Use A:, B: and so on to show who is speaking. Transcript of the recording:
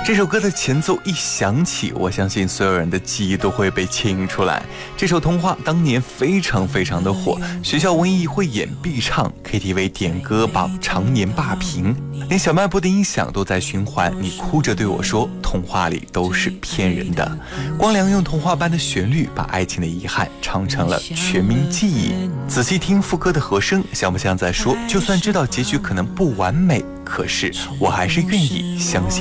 A: 这首歌的前奏一响起，我相信所有人的记忆都会被牵引出来。这首童话当年非常的火，学校文艺汇演必唱， KTV 点歌榜常年霸屏，连小卖部的音响都在循环你哭着对我说童话里都是骗人的。光良用童话般的旋律把爱情的遗憾唱成了全民记忆。仔细听副歌的和声，像不像在说就算知道结局可能不完美，可是我还是愿意相信